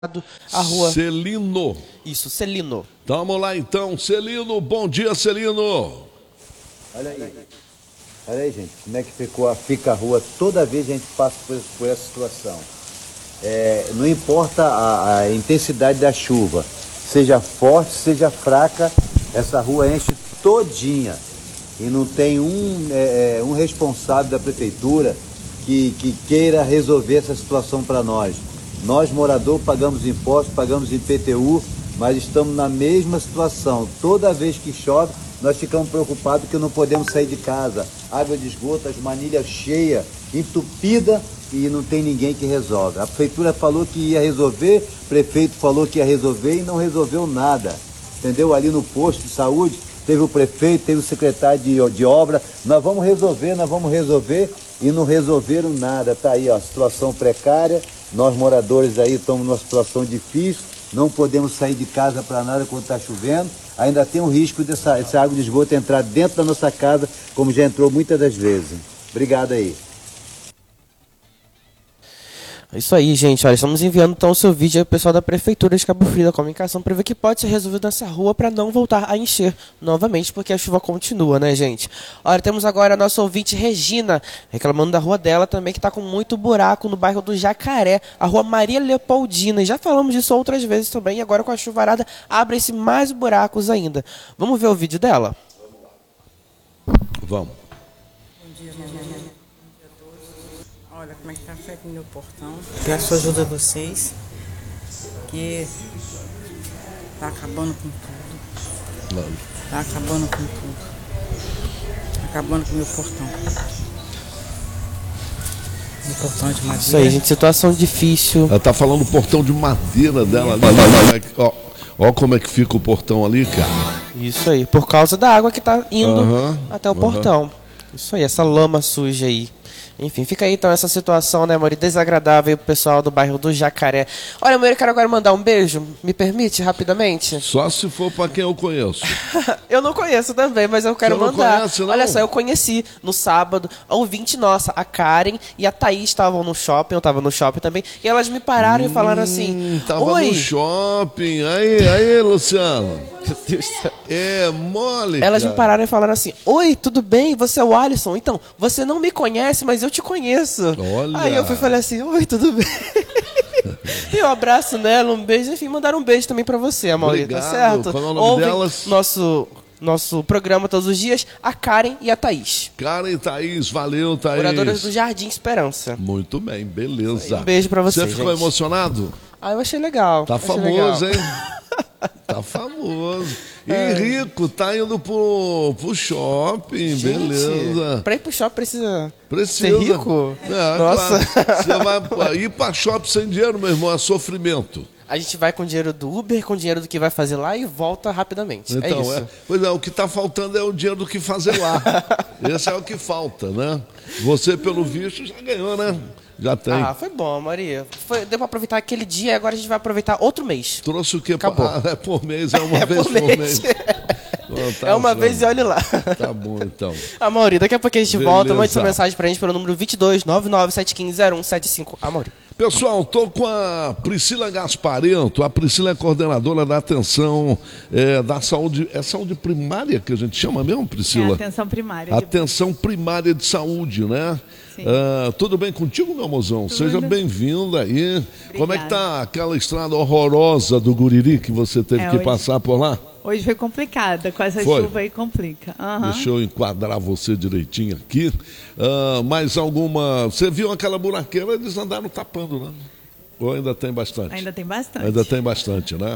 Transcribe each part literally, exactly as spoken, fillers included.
A rua... Celino. Isso, Celino. Vamos lá então, Celino. Bom dia, Celino. Olha aí. Olha aí, gente, como é que ficou, fica a rua. Toda vez a gente passa por, por essa situação. É, não importa a, a intensidade da chuva, seja forte, seja fraca, essa rua enche todinha. E não tem um, é, um responsável da prefeitura que, que queira resolver essa situação para nós. Nós, moradores, pagamos impostos, pagamos I P T U, mas estamos na mesma situação. Toda vez que chove, nós ficamos preocupados que não podemos sair de casa. Água de esgoto, as manilhas cheias, entupida, e não tem ninguém que resolve. A prefeitura falou que ia resolver, o prefeito falou que ia resolver e não resolveu nada. Entendeu? Ali no posto de saúde, teve o prefeito, teve o secretário de, de obra. Nós vamos resolver, nós vamos resolver, e não resolveram nada. Está aí, ó, situação precária. Nós, moradores, aí estamos numa situação difícil, não podemos sair de casa para nada quando está chovendo. Ainda tem o risco dessa essa água de esgoto entrar dentro da nossa casa, como já entrou muitas das vezes. Obrigado aí. É isso aí, gente. Olha, estamos enviando então o seu vídeo ao pessoal da Prefeitura de Cabo Frio da Comunicação para ver o que pode ser resolvido nessa rua para não voltar a encher novamente, porque a chuva continua, né, gente? Olha, temos agora a nossa ouvinte Regina, reclamando da rua dela também, que está com muito buraco no bairro do Jacaré, a rua Maria Leopoldina. E já falamos disso outras vezes também, e agora com a chuvarada abrem-se mais buracos ainda. Vamos ver o vídeo dela? Vamos. Olha como é que tá feito no meu portão. Peço ajuda a vocês, que tá acabando com tudo. Não. Tá acabando com tudo. Tá acabando com o meu portão. Meu portão é de madeira. Isso aí, gente, situação difícil. Ela tá falando o portão de madeira dela ali. Ó, ó como é que fica o portão ali, cara. Isso aí, por causa da água que tá indo Uhum, até o uhum. portão. Isso aí, essa lama suja aí. Enfim, fica aí então essa situação, né, amor? Desagradável pro pessoal do bairro do Jacaré. Olha, amor, eu quero agora mandar um beijo. Me permite, rapidamente? Só se for pra quem eu conheço. Eu não conheço também, mas eu quero Você não mandar. conhece, não? Olha só, eu conheci no sábado a ouvinte nossa, a Karen e a Thaís estavam no shopping, eu estava no shopping também, e elas me pararam hum, e falaram assim... Tava Oi. no shopping. Aí, aí, Luciano. Meu Deus do céu. É mole, Elas cara. me pararam e falaram assim: oi, tudo bem? Você é o Alisson? Então, você não me conhece, mas eu te conheço. Olha. Aí eu fui falei assim: oi, tudo bem? E um abraço nela, um beijo. Enfim, mandaram um beijo também pra você, Amaury, tá certo? Qual é o nome Ouvem delas? Nosso, nosso programa todos os dias, a Karen e a Thaís. Karen e Thaís, valeu, Thaís. Moradoras do Jardim Esperança. Muito bem, beleza. Um beijo pra você, Você ficou gente. emocionado? Ah, eu achei legal. Tá achei famoso, legal. hein? Tá famoso. E rico, tá indo pro, pro shopping, Gente, beleza. Pra ir pro shopping precisa, Precisa. ser rico? É, Nossa. claro. Você vai ir pra shopping sem dinheiro, meu irmão, é sofrimento. A gente vai com dinheiro do Uber, com dinheiro do que vai fazer lá e volta rapidamente. Então, é isso. É, pois é, o que tá faltando é o dinheiro do que fazer lá. Esse é o que falta, né? Você, pelo visto, já ganhou, né? Já tem. Ah, foi bom, Maria. Foi, deu pra aproveitar aquele dia e agora a gente vai aproveitar outro mês. Trouxe o quê? Acabou. Ah, é por mês, é uma É vez por por mês. mês. Bom, tá É uma bom. vez e olhe lá. Tá bom, então. Amaury, daqui a pouco a gente Beleza. volta. Mande sua mensagem pra gente pelo número vinte e dois, nove nove sete um cinco, zero um sete cinco. Amaury. Pessoal, tô com a Priscila Gasparento. A Priscila é coordenadora da atenção é, da saúde. É saúde primária que a gente chama mesmo, Priscila? É atenção primária. Atenção primária de saúde, né? Uh, tudo bem contigo, meu mozão? Tudo. Seja bem-vinda aí. Obrigada. Como é que tá aquela estrada horrorosa do Guriri que você teve É, que hoje- passar por lá? Hoje foi complicada, com essa Foi. chuva aí complica. Aham. Deixa eu enquadrar você direitinho aqui. Uh, mais alguma... Você viu aquela buraqueira, eles andaram tapando, né? Ou ainda tem bastante? Ainda tem bastante. Ainda tem bastante, né?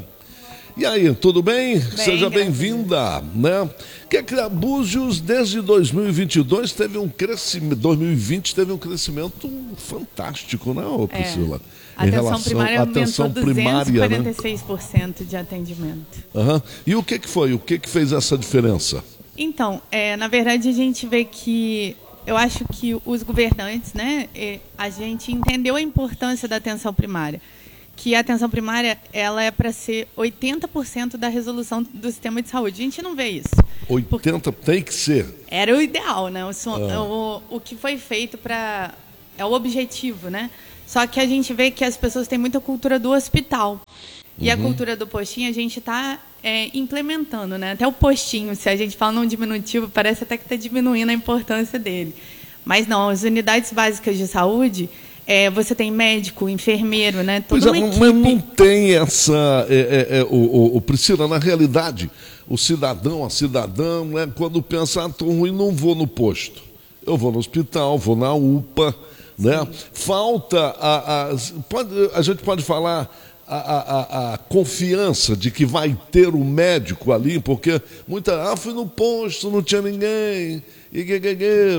E aí, tudo bem? Bem, Seja graças bem-vinda, né? Que que Búzios, desde dois mil e vinte e dois, teve um crescimento, dois mil e vinte teve um crescimento fantástico, né, ô Priscila? A Em atenção relação primária à atenção aumentou primária, duzentos e quarenta né? e seis por cento de atendimento. Aham. E o que que foi? O que que fez essa diferença? Então, é, na verdade, a gente vê que... Eu acho que os governantes, né, é, a gente entendeu a importância da atenção primária. Que a atenção primária ela é para ser oitenta por cento da resolução do sistema de saúde. A gente não vê isso. oitenta tem que ser. Era o ideal, né? O, son- Ah. o, o que foi feito para... É o objetivo, né? Só que a gente vê que as pessoas têm muita cultura do hospital. E Uhum. a cultura do postinho a gente está é, implementando, né? Até o postinho, se a gente fala num diminutivo, parece até que está diminuindo a importância dele. Mas não, as unidades básicas de saúde, é, você tem médico, enfermeiro, né? Toda Pois é, uma mas equipe. não tem essa. É, é, é, o, o, o Priscila, na realidade, o cidadão, a cidadã, né, quando pensa, ah, estou ruim, não vou no posto. Eu vou no hospital, vou na U P A, né? Falta a, a, pode, a gente pode falar a, a, a confiança de que vai ter o médico ali, porque muita, ah, fui no posto, não tinha ninguém. E, e, e,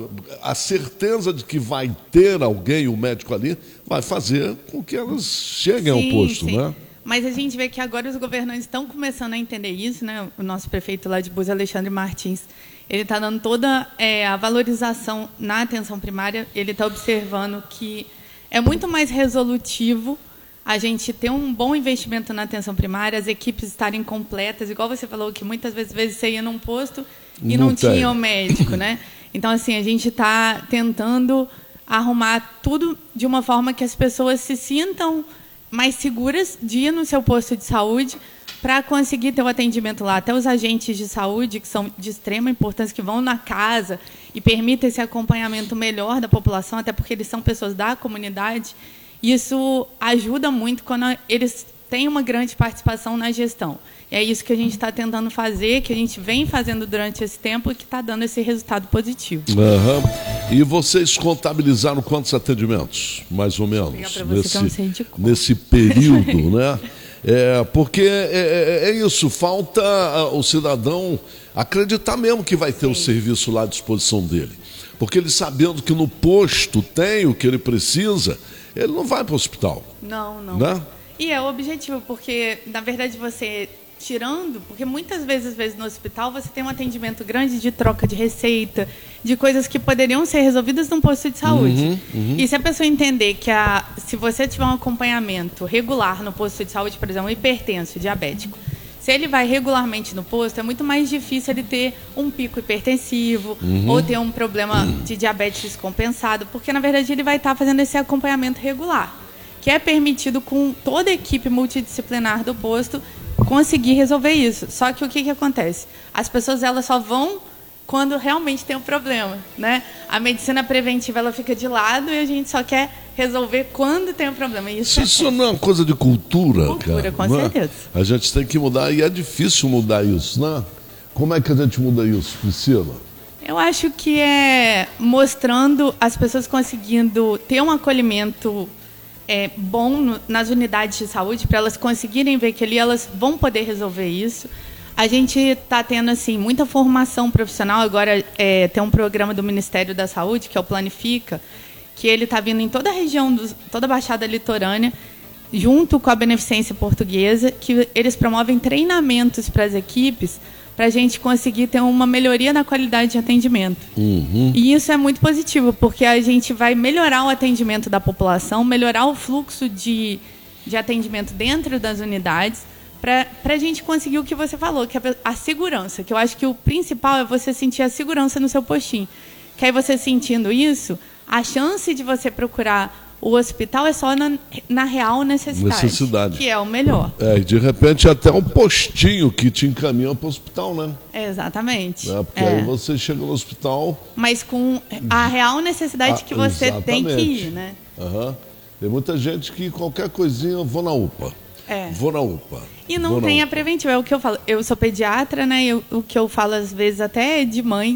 a certeza de que vai ter alguém, o médico ali, vai fazer com que elas cheguem Sim, ao posto, sim. né? Mas a gente vê que agora os governantes estão começando a entender isso, né? O nosso prefeito lá de Búzios, Alexandre Martins, ele está dando toda é, a valorização na atenção primária. Ele está observando que é muito mais resolutivo a gente ter um bom investimento na atenção primária, as equipes estarem completas, igual você falou, que muitas vezes, vezes você ia num posto e não, Não tinha tem. o médico, né? Então, assim, a gente está tentando arrumar tudo de uma forma que as pessoas se sintam mais seguras de ir no seu posto de saúde para conseguir ter o atendimento lá. Até os agentes de saúde, que são de extrema importância, que vão na casa e permitem esse acompanhamento melhor da população, até porque eles são pessoas da comunidade. Isso ajuda muito quando eles têm uma grande participação na gestão. E é isso que a gente está tentando fazer, que a gente vem fazendo durante esse tempo e que está dando esse resultado positivo. Aham. E vocês contabilizaram quantos atendimentos, mais ou menos, Vou pegar pra você que eu não sei de nesse, cor. nesse período, né? É, porque é, é- é isso, falta ah, o cidadão acreditar mesmo que vai ter o serviço lá à disposição dele. Porque ele sabendo que no posto tem o que ele precisa, ele não vai para o hospital, Não, não. né? E é o objetivo, porque, na verdade, você tirando, porque muitas vezes, às vezes no hospital você tem um atendimento grande de troca de receita, de coisas que poderiam ser resolvidas num posto de saúde. Uhum, uhum. E se a pessoa entender que a, se você tiver um acompanhamento regular no posto de saúde, por exemplo, um hipertenso, diabético, se ele vai regularmente no posto, é muito mais difícil ele ter um pico hipertensivo ou ter um problema de diabetes descompensado, porque, na verdade, ele vai estar fazendo esse acompanhamento regular, que é permitido com toda a equipe multidisciplinar do posto conseguir resolver isso. Só que o que, que acontece? As pessoas elas só vão quando realmente tem um problema, né? A medicina preventiva ela fica de lado e a gente só quer resolver quando tem um problema. Isso, Isso, isso não é uma coisa de cultura, Cultura, cara. com não é? certeza. A gente tem que mudar, e é difícil mudar isso, né? Como é que a gente muda isso, Priscila? Eu acho que é mostrando as pessoas conseguindo ter um acolhimento é, bom no, nas unidades de saúde, para elas conseguirem ver que ali elas vão poder resolver isso. A gente está tendo assim, muita formação profissional. Agora é, tem um programa do Ministério da Saúde, que é o Planifica, que ele está vindo em toda a região, do, toda a Baixada Litorânea, junto com a Beneficência Portuguesa, que eles promovem treinamentos para as equipes, para a gente conseguir ter uma melhoria na qualidade de atendimento. Uhum. E isso é muito positivo, porque a gente vai melhorar o atendimento da população, melhorar o fluxo de, de atendimento dentro das unidades, para a gente conseguir o que você falou, que é a segurança, que eu acho que o principal é você sentir a segurança no seu postinho. Que aí você sentindo isso, a chance de você procurar o hospital é só na, na real necessidade, Necessidade. que é o melhor. É, e de repente até um postinho que te encaminha para o hospital, né? Exatamente. É, porque É. aí você chega no hospital. Mas com a real necessidade Ah, que você tem que exatamente. ir, né? Aham. Tem muita gente que qualquer coisinha, eu vou na U P A. É. Vou na U P A. E não Vou na tem U a P A. preventiva. É o que eu falo. Eu sou pediatra, né? Eu, o que eu falo às vezes até de mães,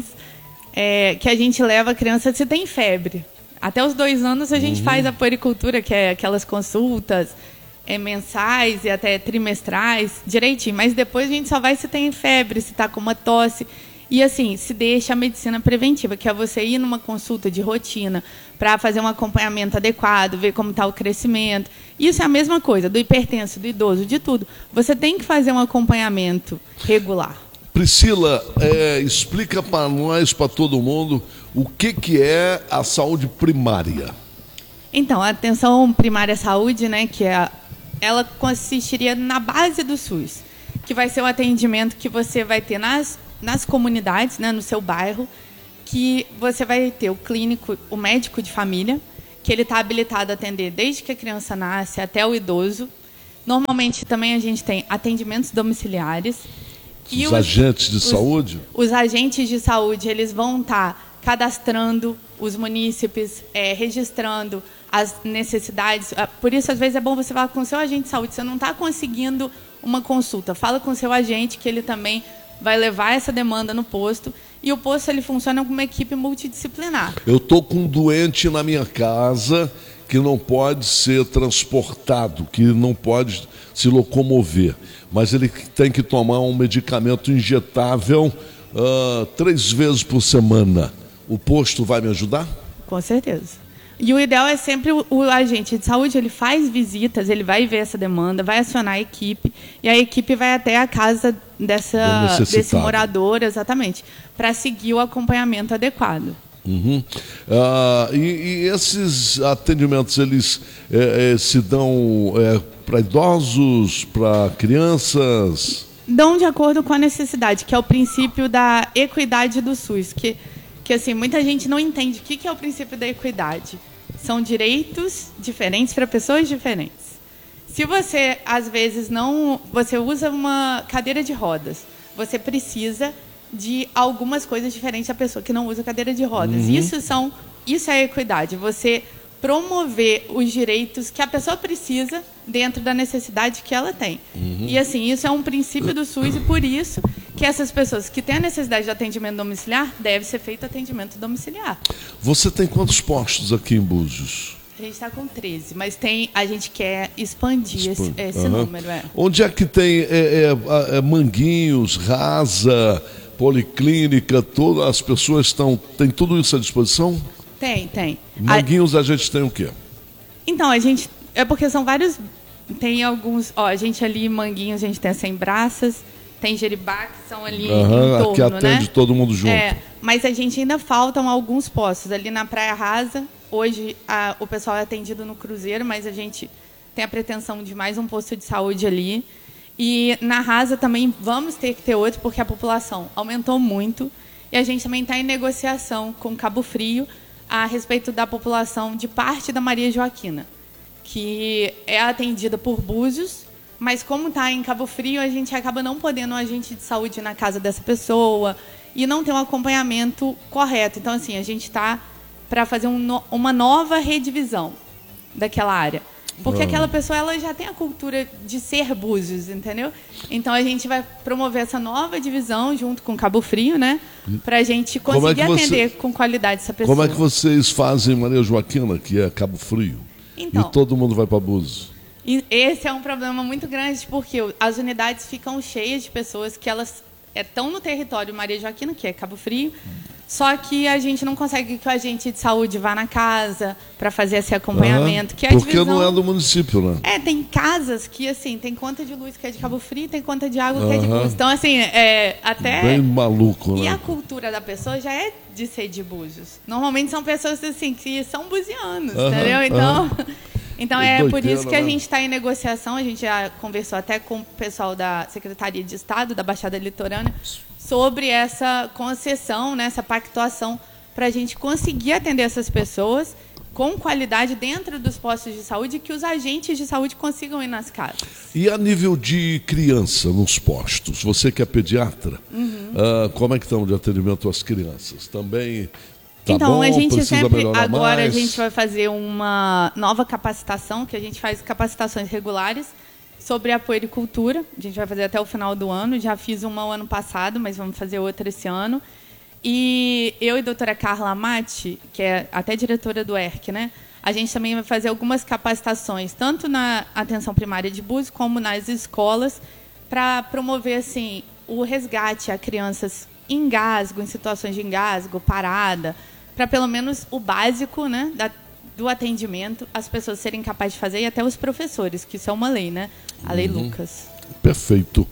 é que a gente leva a criança se tem febre. Até os dois anos a gente Uhum. faz a puericultura, que é aquelas consultas é, mensais e até trimestrais, direitinho. Mas depois a gente só vai se tem febre, se está com uma tosse. E assim, se deixa a medicina preventiva, que é você ir numa consulta de rotina para fazer um acompanhamento adequado, ver como está o crescimento. Isso é a mesma coisa, do hipertenso, do idoso, de tudo. Você tem que fazer um acompanhamento regular. Priscila, é, explica para nós, para todo mundo, o que, que é a saúde primária. Então, a atenção primária à saúde, né, que é a, ela consistiria na base do SUS, que vai ser o atendimento que você vai ter nas, nas comunidades, né, no seu bairro, que você vai ter o clínico, o médico de família, que ele está habilitado a atender desde que a criança nasce até o idoso. Normalmente também a gente tem atendimentos domiciliares. Os, e os agentes de os, saúde? Os agentes de saúde, eles vão estar tá cadastrando os munícipes, é, registrando as necessidades. Por isso, às vezes, é bom você falar com o seu agente de saúde. Você não está conseguindo uma consulta, fala com o seu agente, que ele também vai levar essa demanda no posto. E o posto ele funciona como uma equipe multidisciplinar. Eu estou com um doente na minha casa que não pode ser transportado, que não pode se locomover, mas ele tem que tomar um medicamento injetável uh, três vezes por semana. O posto vai me ajudar? Com certeza. E o ideal é sempre o, o agente de saúde, ele faz visitas, ele vai ver essa demanda, vai acionar a equipe, e a equipe vai até a casa dessa, desse morador, exatamente, para seguir o acompanhamento adequado. Uhum. Ah, e, e esses atendimentos, eles é, é, se dão é, para idosos, para crianças? Dão de acordo com a necessidade, que é o princípio da equidade do SUS, que, que assim, muita gente não entende o que, que é o princípio da equidade. São direitos diferentes para pessoas diferentes. Se você, às vezes, não... Você usa uma cadeira de rodas, você precisa de algumas coisas diferentes da pessoa que não usa cadeira de rodas. Uhum. Isso, são, isso é equidade. Você promover os direitos que a pessoa precisa dentro da necessidade que ela tem. Uhum. E, assim, isso é um princípio do SUS e, por isso, que essas pessoas que têm a necessidade de atendimento domiciliar, deve ser feito atendimento domiciliar. Você tem quantos postos aqui em Búzios? A gente está com treze, mas tem, a gente quer expandir Expand... esse, esse uhum. número. É. Onde é que tem é, é, é, Manguinhos, Rasa, Policlínica, todas as pessoas estão... Tem tudo isso à disposição? Tem, tem. Manguinhos a, a gente tem o quê? Então, a gente... É porque são vários... Tem alguns... Ó, a gente ali, Manguinhos, a gente tem a Sem Braças, tem Jeribá, que são ali uhum, em torno, que atende né? todo mundo junto. É, mas a gente ainda faltam alguns postos. Ali na Praia Rasa, hoje a, o pessoal é atendido no Cruzeiro, mas a gente tem a pretensão de mais um posto de saúde ali. E na Rasa também vamos ter que ter outro, porque a população aumentou muito. E a gente também está em negociação com Cabo Frio a respeito da população de parte da Maria Joaquina, que é atendida por Búzios, mas como está em Cabo Frio, a gente acaba não podendo um agente de saúde na casa dessa pessoa e não ter um acompanhamento correto. Então, assim, a gente está para fazer um no, uma nova redivisão daquela área. Porque não. aquela pessoa ela já tem a cultura de ser Búzios, entendeu? Então, a gente vai promover essa nova divisão junto com Cabo Frio, né? Para a gente conseguir é atender você, com qualidade essa pessoa. Como é que vocês fazem Maria Joaquina, que é Cabo Frio, então, e todo mundo vai para Búzios? E esse é um problema muito grande, porque as unidades ficam cheias de pessoas que elas estão no território Maria Joaquina, que é Cabo Frio, só que a gente não consegue que o agente de saúde vá na casa para fazer esse acompanhamento. Uhum, que a porque divisão... não é do município, né? É, tem casas que, assim, tem conta de luz que é de Cabo Frio, tem conta de água uhum. que é de Búzios. Então, assim, é até... Bem maluco, e né? E a cultura da pessoa já é de ser de Búzios. Normalmente são pessoas, assim, que são buzianos, uhum, entendeu? Então... Uhum. Então, é doideira, por isso que a gente está em negociação. A gente já conversou até com o pessoal da Secretaria de Estado, da Baixada Litorânea, sobre essa concessão, né, essa pactuação, para a gente conseguir atender essas pessoas com qualidade dentro dos postos de saúde e que os agentes de saúde consigam ir nas casas. E a nível de criança nos postos? Você que é pediatra, uhum. uh, como é que estão de atendimento às crianças? Também... Tá então, bom, a gente sempre, agora mais. a gente vai fazer uma nova capacitação, que a gente faz capacitações regulares sobre a puericultura. A gente vai fazer até o final do ano. Já fiz uma o ano passado, mas vamos fazer outra esse ano. E eu e a doutora Carla Amati, que é até diretora do E R C, né? A gente também vai fazer algumas capacitações, tanto na atenção primária de Búzios, como nas escolas, para promover assim, o resgate a crianças em engasgo, em situações de engasgo, parada, para pelo menos o básico, né, da, do atendimento, as pessoas serem capazes de fazer, e até os professores, que isso é uma lei, né? A Lei uhum. Lucas. Perfeito.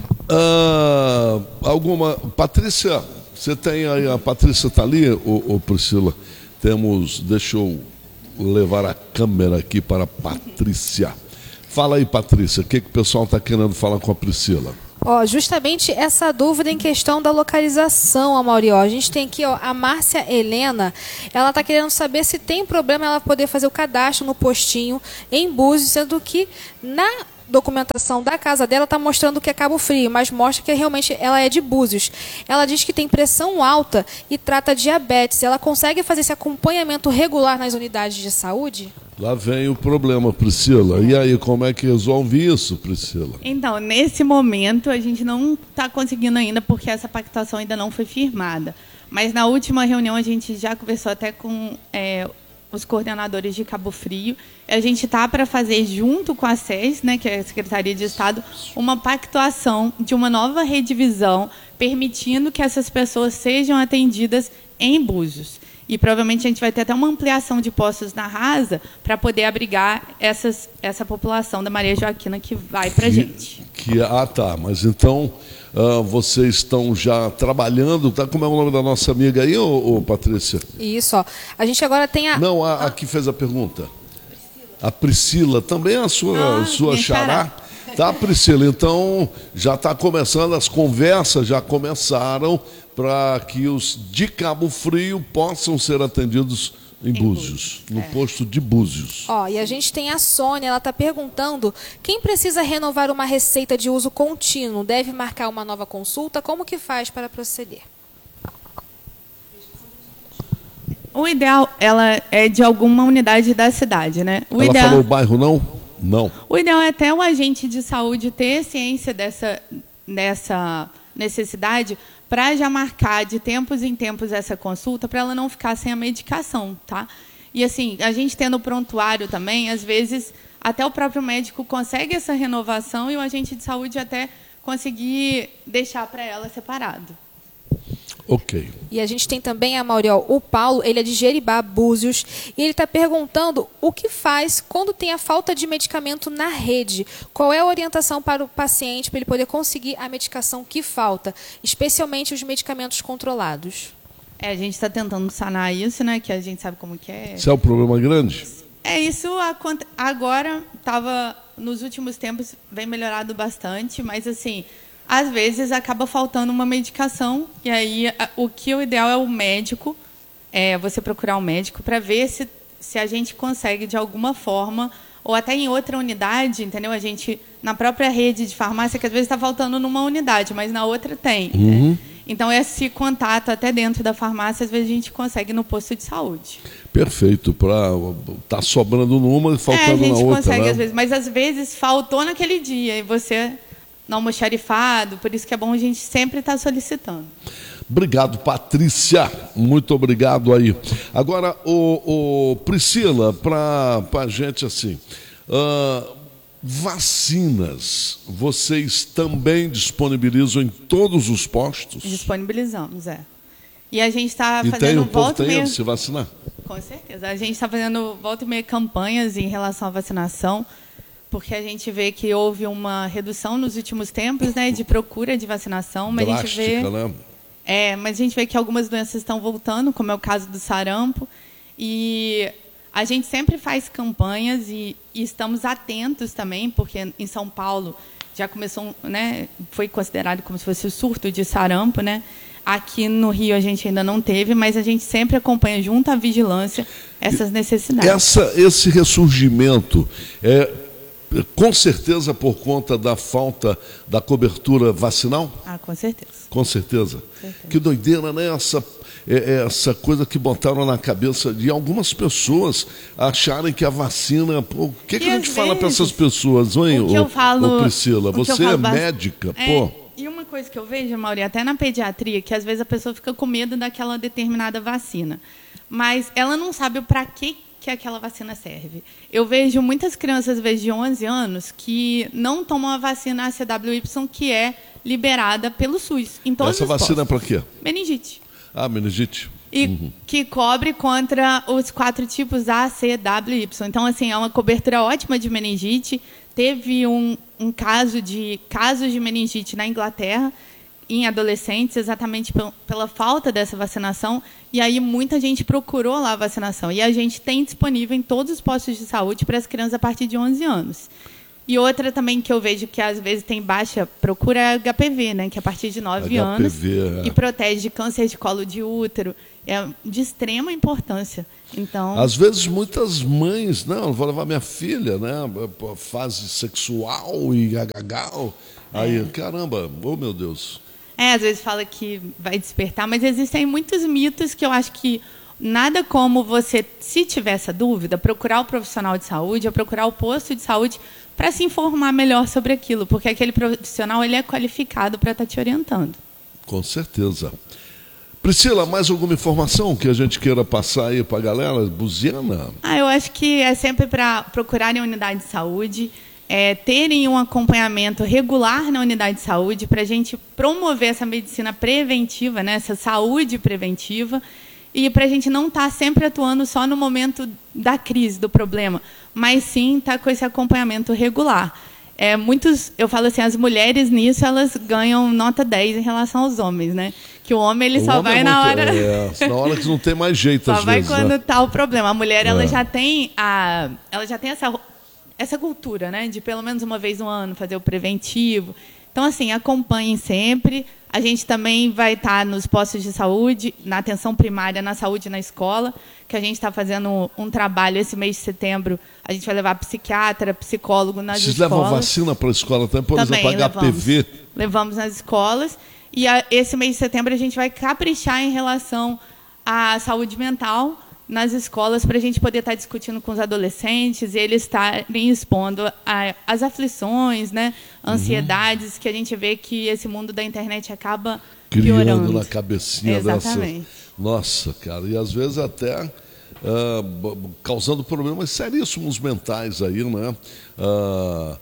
Uh, alguma... Patrícia, você tem aí, a Patrícia está ali, ou, ou Priscila? Temos... Deixa eu levar a câmera aqui para a Patrícia. Fala aí, Patrícia, o que, que o pessoal está querendo falar com a Priscila? Ó, justamente essa dúvida em questão da localização, Amaury. Ó, a gente tem aqui, ó, a Márcia Helena, ela está querendo saber se tem problema ela poder fazer o cadastro no postinho em Búzios, sendo que na documentação da casa dela está mostrando que é Cabo Frio, mas mostra que realmente ela é de Búzios. Ela diz que tem pressão alta e trata diabetes. Ela consegue fazer esse acompanhamento regular nas unidades de saúde? Lá vem o problema, Priscila. E aí, como é que resolve isso, Priscila? Então, nesse momento, a gente não está conseguindo ainda, porque essa pactuação ainda não foi firmada. Mas na última reunião, a gente já conversou até com é, os coordenadores de Cabo Frio. A gente está para fazer, junto com a S E S, né, que é a Secretaria de Estado, uma pactuação de uma nova redivisão, permitindo que essas pessoas sejam atendidas em Búzios. E provavelmente a gente vai ter até uma ampliação de postos na Rasa para poder abrigar essas, essa população da Maria Joaquina que vai para a gente. Que, ah, tá. Mas então uh, vocês estão já trabalhando, tá? Como é o nome da nossa amiga aí, ô, ô, Patrícia? Isso, ó. A gente agora tem a... Não, a, a que fez a pergunta. A Priscila, também a sua, ah, sua xará. Tá, Priscila? Então já está começando, as conversas já começaram para que os de Cabo Frio possam ser atendidos em, em Búzios, no é. posto de Búzios. Ó, e a gente tem a Sônia, ela está perguntando, quem precisa renovar uma receita de uso contínuo deve marcar uma nova consulta? Como que faz para proceder? O ideal, ela é de alguma unidade da cidade, né? O ela ideal... falou o bairro, não? Não. O ideal é até o agente de saúde ter ciência dessa, dessa necessidade para já marcar de tempos em tempos essa consulta, para ela não ficar sem a medicação, tá? E assim, a gente tendo prontuário também, às vezes até o próprio médico consegue essa renovação e o agente de saúde até conseguir deixar para ela separado. Ok. E a gente tem também, a Mauriel, o Paulo, ele é de Jeribá, Búzios, e ele está perguntando o que faz quando tem a falta de medicamento na rede. Qual é a orientação para o paciente para ele poder conseguir a medicação que falta, especialmente os medicamentos controlados? É, a gente está tentando sanar isso, né? Que a gente sabe como que é. Isso é um problema grande? É, isso agora estava, nos últimos tempos, vem melhorado bastante, mas assim... Às vezes acaba faltando uma medicação e aí o que o ideal é o médico, é você procurar um médico para ver se, se a gente consegue de alguma forma, ou até em outra unidade, entendeu? A gente, na própria rede de farmácia, que às vezes está faltando numa unidade, mas na outra tem. Uhum. Né? Então, esse contato até dentro da farmácia, às vezes a gente consegue no posto de saúde. Perfeito, para tá sobrando numa e faltando na outra. É, a gente consegue né? às vezes, mas às vezes faltou naquele dia e você... não almoxarifado, por isso que é bom a gente sempre estar solicitando. Obrigado, Patrícia. Muito obrigado aí. Agora, o, o Priscila, para a gente assim, uh, vacinas, vocês também disponibilizam em todos os postos? Disponibilizamos, é. E a gente está fazendo fazendo o povo volta e tem meia... se vacinar? Com certeza. A gente está fazendo volta e meia campanhas em relação à vacinação, porque a gente vê que houve uma redução nos últimos tempos, né, de procura de vacinação, mas Drástica, a gente vê, né? é, mas a gente vê que algumas doenças estão voltando, como é o caso do sarampo, e a gente sempre faz campanhas e, e estamos atentos também, porque em São Paulo já começou, né, foi considerado como se fosse o surto de sarampo, né? Aqui no Rio a gente ainda não teve, mas a gente sempre acompanha junto à vigilância essas necessidades. Essa, esse ressurgimento é com certeza por conta da falta da cobertura vacinal? Ah, com certeza. Com certeza. certeza. Que doideira, né? Essa, essa coisa que botaram na cabeça de algumas pessoas acharem que a vacina... Pô, o que, que a gente vezes, fala para essas pessoas, hein, o que eu falo, ô Priscila? Você é médica, é, pô. E uma coisa que eu vejo, Mauri, até na pediatria, que às vezes a pessoa fica com medo daquela determinada vacina. Mas ela não sabe o para que que aquela vacina serve. Eu vejo muitas crianças, às vezes, de onze anos, que não tomam a vacina A C W Y, que é liberada pelo SUS. Em todos Essa os vacina é postos. para quê? Meningite. Ah, meningite. E uhum. que cobre contra os quatro tipos A, C, W, Y. Então, assim, é uma cobertura ótima de meningite. Teve um, um caso de casos de meningite na Inglaterra, em adolescentes, exatamente pela falta dessa vacinação, e aí muita gente procurou lá a vacinação, e a gente tem disponível em todos os postos de saúde para as crianças a partir de onze anos. E outra também que eu vejo que às vezes tem baixa procura é H P V, né? Que é a partir de nove anos é. e protege de câncer de colo de útero. É de extrema importância. Então, às vezes muitas mães, não, vou levar minha filha, né? Fase sexual e gagagal. Aí, é. caramba, oh meu Deus. É, às vezes fala que vai despertar, mas existem muitos mitos que eu acho que nada como você, se tiver essa dúvida, procurar o profissional de saúde ou procurar o posto de saúde para se informar melhor sobre aquilo, porque aquele profissional ele é qualificado para estar te orientando. Com certeza. Priscila, mais alguma informação que a gente queira passar aí para a galera? Buziana? Ah, eu acho que é sempre para procurarem a unidade de saúde, é, terem um acompanhamento regular na unidade de saúde para a gente promover essa medicina preventiva, né, essa saúde preventiva, e para a gente não estar tá sempre atuando só no momento da crise, do problema, mas sim estar tá com esse acompanhamento regular. É, muitos, eu falo assim, as mulheres nisso, elas ganham nota dez em relação aos homens, né? Que o homem, ele o só vai é na muito, hora... É, na hora que não tem mais jeito, só às vai vezes, quando está né? o problema. A mulher, é. ela já tem, a, ela já tem essa, essa cultura, né? De pelo menos uma vez no ano fazer o preventivo. Então, assim, acompanhem sempre. A gente também vai estar nos postos de saúde, na atenção primária, na saúde na escola, que a gente está fazendo um trabalho esse mês de setembro. A gente vai levar psiquiatra, psicólogo nas Vocês escolas. Vocês levam vacina para a escola também? Por também exemplo, H P V? Levamos, levamos nas escolas. E a, esse mês de setembro a gente vai caprichar em relação à saúde mental nas escolas para a gente poder estar discutindo com os adolescentes e eles estarem expondo a, as aflições, né, ansiedades, uhum. que a gente vê que esse mundo da internet acaba criando piorando. na cabecinha Exatamente. dessa. Nossa, cara, e às vezes até uh, causando problemas seríssimos mentais aí, né? Uh,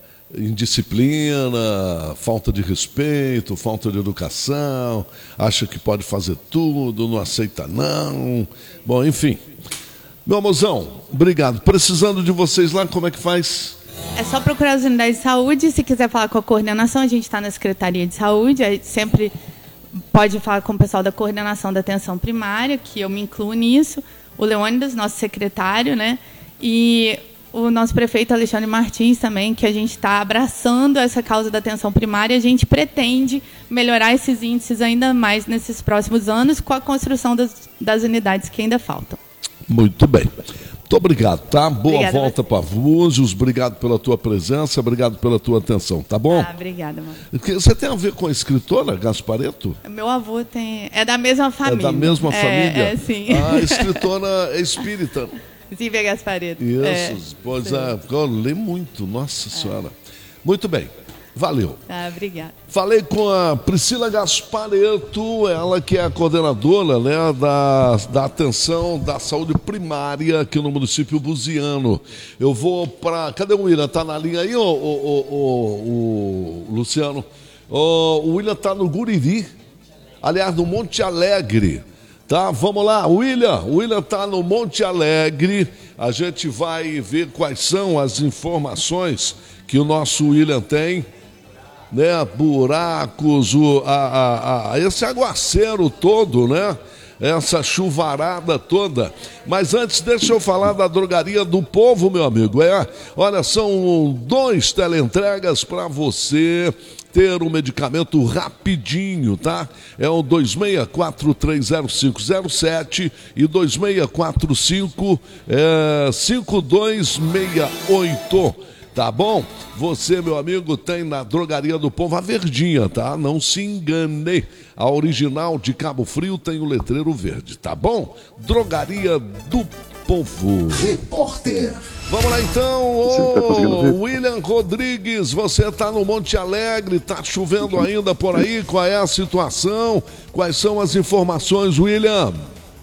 indisciplina, falta de respeito, falta de educação, acha que pode fazer tudo, não aceita não. Bom, enfim. Meu amorzão, obrigado. Precisando de vocês lá, como é que faz? É só procurar as unidades de saúde. Se quiser falar com a coordenação, a gente está na Secretaria de Saúde. Aí sempre pode falar com o pessoal da coordenação da atenção primária, que eu me incluo nisso. O Leônidas, nosso secretário, né? E o nosso prefeito Alexandre Martins também, que a gente está abraçando essa causa da atenção primária. A gente pretende melhorar esses índices ainda mais nesses próximos anos com a construção das, das unidades que ainda faltam. Muito bem. Muito obrigado, tá? Boa obrigada, volta para Búzios, obrigado pela tua presença, obrigado pela tua atenção, tá bom? Ah, obrigada, mano. Você tem a ver com a escritora Gasparetto? Meu avô tem... É da mesma família. É da mesma é, família? É, sim. A escritora é espírita. Zívia Gasparetto. Isso, é, pois é, eu li muito, nossa senhora. É. Muito bem, valeu. Ah, obrigada. Falei com a Priscila Gasparetto, ela que é a coordenadora, né, da, da atenção da saúde primária aqui no município buziano. Eu vou para... Cadê o William? Tá na linha aí, o, o, o, o Luciano? O, o William tá no Guriri, aliás, no Monte Alegre. Tá, vamos lá, William, o William está no Monte Alegre, a gente vai ver quais são as informações que o nosso William tem, né, buracos, o, a, a, a, esse aguaceiro todo, né, essa chuvarada toda. Mas antes, deixa eu falar da Drogaria do Povo, meu amigo, é, olha, são dois teleentregas para você ter um medicamento rapidinho, tá? É o dois seis quatro três zero cinco zero sete e dois seis quatro cinco cinco dois seis oito, tá bom? Você, meu amigo, tem na Drogaria do Povo a verdinha, tá? Não se engane. A original de Cabo Frio tem o letreiro verde, tá bom? Drogaria do Povo. Repórter. Vamos lá então, ô William Rodrigues, você está no Monte Alegre, está chovendo ainda por aí, qual é a situação? Quais são as informações, William?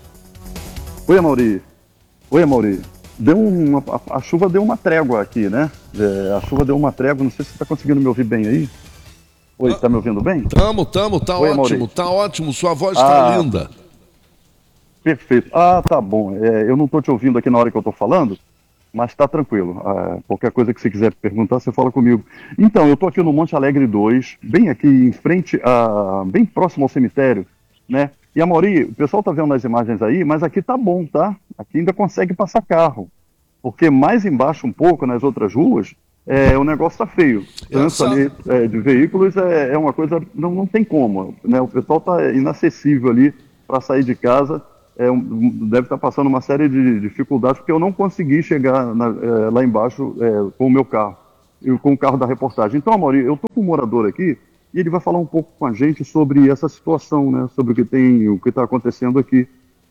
Oi, Amaury. Oi, Amaury. Deu uma, a, a chuva deu uma trégua aqui, né? É, a chuva deu uma trégua, não sei se você está conseguindo me ouvir bem aí. Oi, está me ouvindo bem? Tamo, tamo, tá Oi, ótimo, Amaury. Tá ótimo, sua voz está ah, linda. Perfeito. Ah, tá bom. É, eu não estou te ouvindo aqui na hora que eu estou falando, mas está tranquilo. Ah, qualquer coisa que você quiser perguntar, você fala comigo. Então, eu estou aqui no Monte Alegre dois, bem aqui em frente, a, bem próximo ao cemitério, né? E, Amaury, o pessoal está vendo nas imagens aí, mas aqui tá bom, tá? Aqui ainda consegue passar carro. Porque mais embaixo um pouco, nas outras ruas, é, o negócio está feio. Trânsito Essa- ali é, de veículos é, é uma coisa, não, não tem como, né? O pessoal está inacessível ali para sair de casa, é, um- deve estar passando uma série de dificuldades, porque eu não consegui chegar na- é, lá embaixo é, com o meu carro, e com o carro da reportagem. Então, Amaury, eu estou com um morador aqui, e ele vai falar um pouco com a gente sobre essa situação, né? Sobre o que tem, o que está acontecendo aqui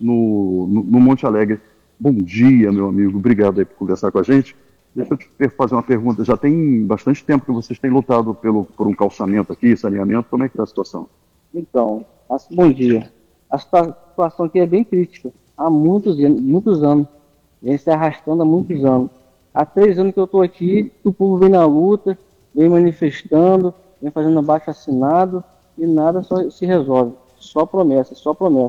no, no, no Monte Alegre. Bom dia, meu amigo, obrigado aí por conversar com a gente. Deixa eu te per- fazer uma pergunta. Já tem bastante tempo que vocês têm lutado pelo, por um calçamento aqui, saneamento. Como é que está a situação? Então, as- bom dia. A situa- situação aqui é bem crítica. Há muitos, an- muitos anos. Vem se arrastando há muitos anos. Há três anos que eu estou aqui, o povo vem na luta, vem manifestando, vem fazendo abaixo assinado e nada só se resolve. Só promessa, só promessa.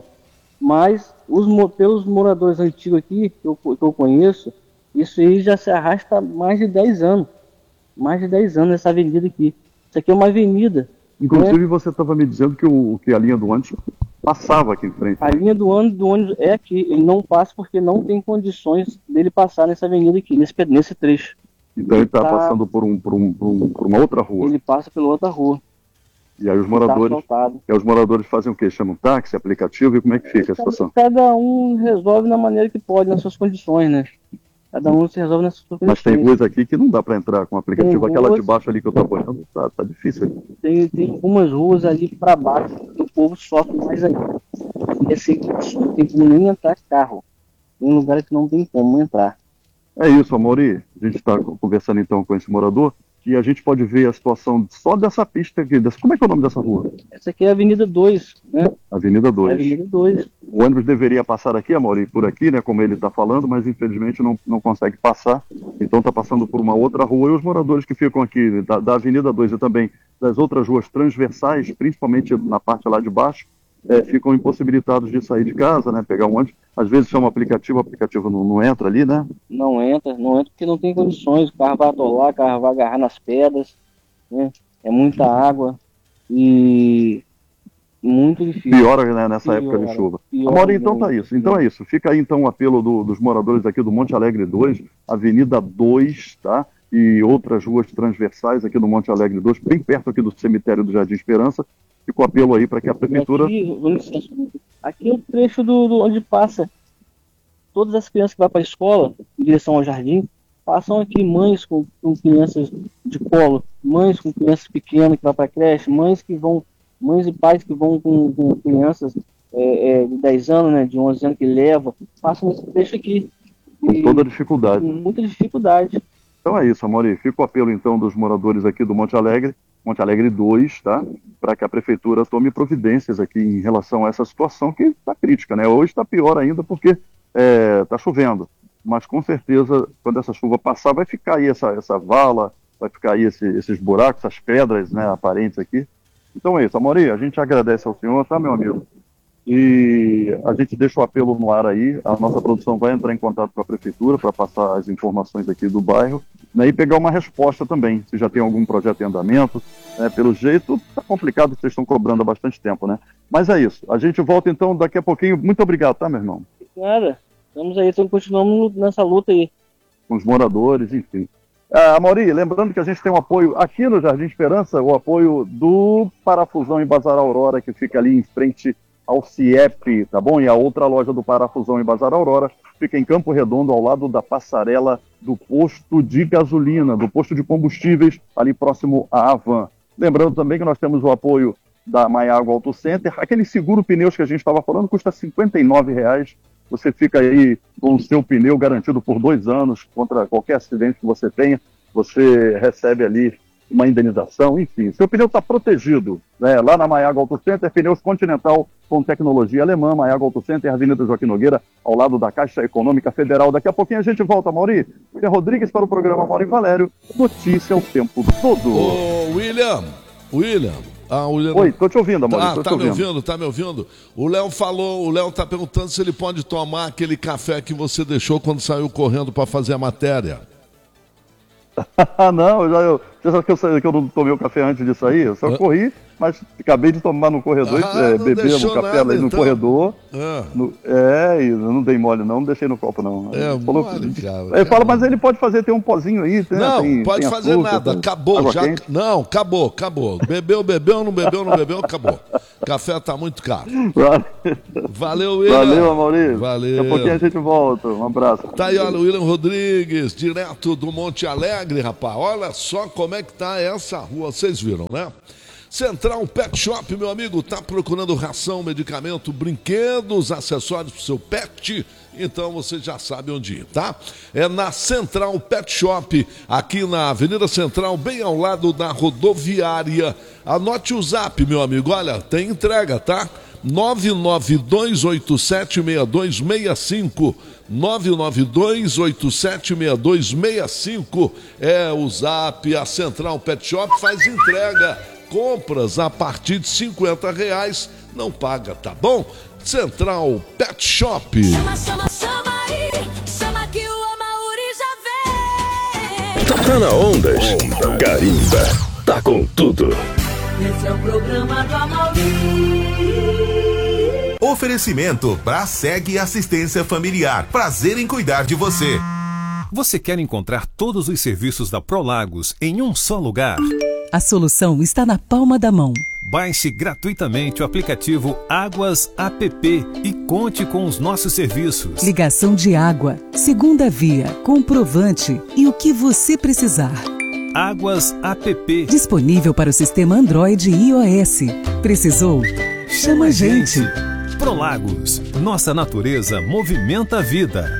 Mas os, mo- pelos moradores antigos aqui, que eu, que eu conheço, isso aí já se arrasta há mais de dez anos. Mais de dez anos essa avenida aqui. Isso aqui é uma avenida. Inclusive, né? você estava me dizendo que, o, que a linha do ônibus passava aqui em frente. A linha do ônibus, do ônibus é aqui. Ele não passa porque não tem condições dele passar nessa avenida aqui, nesse, pe- nesse trecho. Então, ele está Tá. passando por, um, por, um, por, um- por uma outra rua. Ele passa pela outra rua. E aí os Está moradores, asfaltado. e aí os moradores fazem o quê? Chamam um táxi, aplicativo, e como é que fica a situação? Cada um resolve da maneira que pode, nas suas condições, né? Cada um se resolve nas suas condições. Mas tem ruas aqui que não dá para entrar com aplicativo. Tem Aquela ruas- de baixo ali que eu estou apoiando, tá, tá difícil. Tem, tem algumas ruas ali para baixo que o povo sofre mais ainda. E assim, não tem como nem entrar carro. Tem lugares que não tem como entrar. É isso, Amaury. A gente está conversando então com esse morador e a gente pode ver a situação só dessa pista aqui. Dessa... Como é que é o nome dessa rua? Essa aqui é a Avenida dois, né? Avenida É a dois. Avenida dois. O ônibus deveria passar aqui, Amaury, por aqui, né, como ele está falando, mas infelizmente não, não consegue passar. Então está passando por uma outra rua e os moradores que ficam aqui da, da Avenida dois e também das outras ruas transversais, principalmente na parte lá de baixo, é, ficam impossibilitados de sair de casa, né, pegar um ônibus. Às vezes chama o aplicativo, o aplicativo não, não entra ali, né? Não entra, não entra porque não tem condições. O carro vai atolar, o carro vai agarrar nas pedras, né? É muita água e muito difícil. Piora, né, nessa Piora, época de chuva. piora Amaury, então muito. tá isso. Então é isso. Fica aí então o apelo do- dos moradores aqui do Monte Alegre dois, Avenida dois, tá? E outras ruas transversais aqui do Monte Alegre dois, bem perto aqui do cemitério do Jardim Esperança. Fica o apelo aí para que a prefeitura... Aqui, vamos licença. Aqui é o trecho do, do onde passa todas as crianças que vão para a escola, em direção ao jardim, passam aqui mães com, com crianças de colo, mães com crianças pequenas que vão para a creche, mães que vão, mães e pais que vão com, com crianças é, é, de dez anos, né, de onze anos que levam, passam esse trecho aqui. Com E toda a dificuldade. com muita dificuldade. Então é isso, Amaury. Fica o apelo então dos moradores aqui do Monte Alegre, Monte Alegre dois, tá? Para que a prefeitura tome providências aqui em relação a essa situação que está crítica, né? Hoje está pior ainda porque está chovendo. Mas com certeza, quando essa chuva passar, vai ficar aí essa, essa vala, vai ficar aí esse- esses buracos, essas pedras, né, aparentes aqui. Então é isso, Amaury. A gente agradece ao senhor, tá, meu amigo? E a gente deixa o apelo no ar aí, a nossa produção vai entrar em contato com a prefeitura para passar as informações aqui do bairro, né, e pegar uma resposta também, se já tem algum projeto em andamento, né, pelo jeito tá complicado, vocês estão cobrando há bastante tempo, né? Mas é isso, a gente volta então daqui a pouquinho, muito obrigado, tá, meu irmão? Nada, estamos aí, então continuamos nessa luta aí. Com os moradores, enfim. Ah, Amaury, lembrando que a gente tem um apoio aqui no Jardim Esperança, o apoio do Parafusão em Bazar Aurora, que fica ali em frente ao CIEP, tá bom? E a outra loja do Parafusão em Bazar Aurora fica em Campo Redondo, ao lado da passarela do posto de gasolina, do posto de combustíveis, ali próximo à Avan. Lembrando também que nós temos o apoio da Maiago Auto Center. Aquele seguro pneus que a gente estava falando custa cinquenta e nove reais. Você fica aí com o seu pneu garantido por dois anos contra qualquer acidente que você tenha. Você recebe ali uma indenização, enfim. Seu pneu está protegido, né? Lá na Maiago Auto Center, pneus Continental com tecnologia alemã. Maiago Auto Center, Avenida Joaquim Nogueira, ao lado da Caixa Econômica Federal. Daqui a pouquinho a gente volta, Amaury. William Rodrigues para o programa Amaury Valério. Notícia o tempo todo. Ô, William, William. Ah, o William... Oi, tô te ouvindo, Amaury. Ah, tô tá te me ouvindo. ouvindo, tá me ouvindo? O Léo falou, o Léo tá perguntando se ele pode tomar aquele café que você deixou quando saiu correndo para fazer a matéria. Ah, não, eu já, eu Você sabe que eu, saí, que eu não tomei o café antes disso aí? Eu só ah. corri, mas acabei de tomar no corredor, ah, é, beber o café nada, ali no então. corredor. Ah. No, é, e eu não dei mole não, não deixei no copo não. É, ele falou, mole, cara, ele cara. fala, mas ele pode fazer, tem um pozinho aí. Né? Não, tem, pode tem fazer açúcar, nada, tem acabou. Já, não, acabou, acabou. Bebeu, bebeu, não bebeu, não bebeu, acabou. Café tá muito caro. Valeu, William. Valeu, Maurício. Valeu. Daqui a pouquinho a gente volta. Um abraço. Tá aí, olha, o William Rodrigues, direto do Monte Alegre, rapaz. Olha só como é que tá essa rua, vocês viram, né? Central Pet Shop, meu amigo, tá procurando ração, medicamento, brinquedos, acessórios pro seu pet? Então você já sabe onde ir, tá? É na Central Pet Shop, aqui na Avenida Central, bem ao lado da rodoviária. Anote o zap, meu amigo, olha, tem entrega, tá? nove nove dois oito sete seis dois seis cinco nove nove dois oito sete seis dois seis cinco é o zap. A Central Pet Shop faz entrega, compras a partir de cinquenta reais, não paga, tá bom? Central Pet Shop. Chama, chama, chama aí, chama que o Amaury já vem. Tá na Ondas, Onda. Carimba, tá com tudo. Esse é o programa do Amaury. Oferecimento Braseg Assistência Familiar. Prazer em cuidar de você. Você quer encontrar todos os serviços da Prolagos em um só lugar? A solução está na palma da mão. Baixe gratuitamente o aplicativo Águas App e conte com os nossos serviços. Ligação de água, segunda via, comprovante e o que você precisar. Águas App. Disponível para o sistema Android e iOS. Precisou? Chama a gente. Prolagos. Nossa natureza movimenta a vida.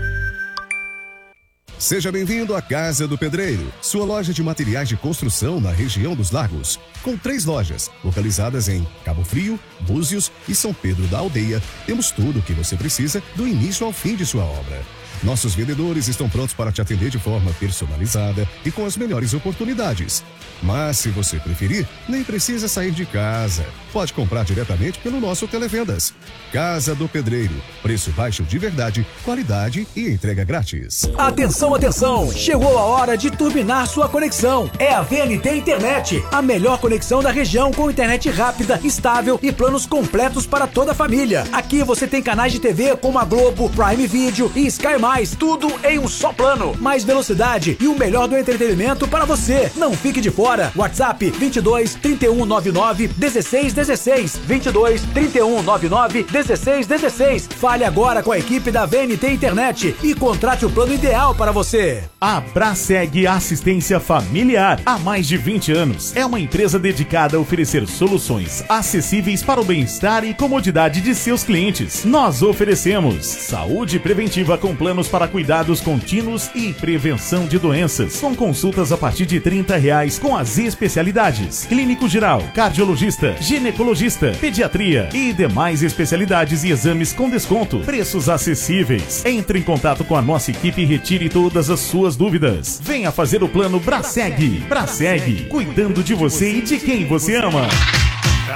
Seja bem-vindo à Casa do Pedreiro, sua loja de materiais de construção na região dos Lagos. Com três lojas, localizadas em Cabo Frio, Búzios e São Pedro da Aldeia, temos tudo o que você precisa do início ao fim de sua obra. Nossos vendedores estão prontos para te atender de forma personalizada e com as melhores oportunidades. Mas, se você preferir, nem precisa sair de casa. Pode comprar diretamente pelo nosso Televendas. Casa do Pedreiro. Preço baixo de verdade, qualidade e entrega grátis. Atenção, atenção! Chegou a hora de turbinar sua conexão. É a V N T Internet, a melhor conexão da região com internet rápida, estável e planos completos para toda a família. Aqui você tem canais de T V como a Globo, Prime Video e Sky Mais, tudo em um só plano. Mais velocidade e o melhor do entretenimento para você. Não fique de fora. WhatsApp vinte e dois, trinta e um, noventa e nove, dezesseis dezesseis. vinte e dois, trinta e um, noventa e nove, dezesseis dezesseis. Fale agora com a equipe da V N T Internet e contrate o plano ideal para você. A Braseg Assistência Familiar, há mais de vinte anos, é uma empresa dedicada a oferecer soluções acessíveis para o bem-estar e comodidade de seus clientes. Nós oferecemos saúde preventiva com planos para cuidados contínuos e prevenção de doenças, com consultas a partir de trinta reais com as especialidades clínico geral, cardiologista, ginecologista, pediatria e demais especialidades e exames com desconto. Preços acessíveis. Entre em contato com a nossa equipe e retire todas as suas dúvidas. Venha fazer o plano Braseg. Braseg, cuidando de você e de quem você ama.